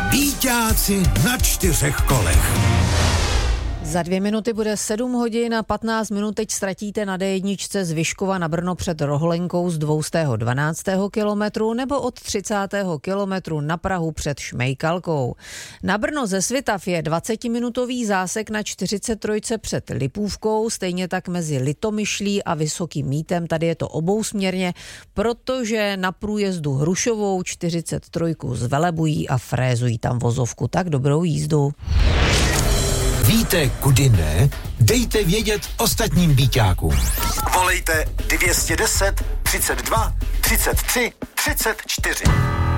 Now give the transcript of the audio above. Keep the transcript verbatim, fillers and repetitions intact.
Býťáci na čtyřech kolech. Za dvě minuty bude sedm hodin a patnáct minut. Teď ztratíte na dé jedna z Vyškova na Brno před Rohlenkou z dvěstě dvanáct kilometrů nebo od třicátého kilometru na Prahu před Šmejkalkou. Na Brno ze Svitav je dvacetiminutový zásek na čtyřicet tři před Lipůvkou, stejně tak mezi Litomyšlí a Vysokým Mítem. Tady je to obousměrně, protože na průjezdu Hrušovou čtyřicet tři zvelebují a frézují tam vozovku. Tak dobrou jízdu. Víte, kudy ne? Dejte vědět ostatním býťákům. Volejte dvě stě deset, třicet dva, třicet tři, třicet čtyři.